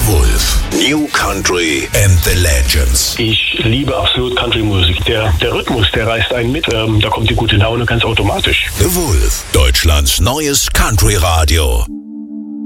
Wolf. New Country and the Legends. Ich liebe absolut Country-Musik. Der Rhythmus, der reißt einen mit. Da kommt die gute Laune ganz automatisch. The Wolf. Deutschlands neues Country-Radio.